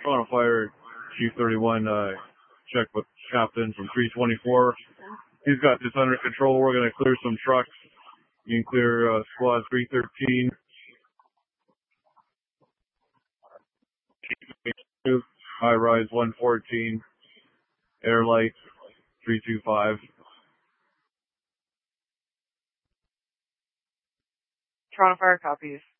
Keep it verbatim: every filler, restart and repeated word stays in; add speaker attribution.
Speaker 1: Toronto Fire, Chief thirty-one, uh, check with Captain from three twenty-four. He's got this under control. We're going to clear some trucks. You can clear uh, squad three thirteen. High rise one fourteen. Air light three two five.
Speaker 2: Toronto Fire copies.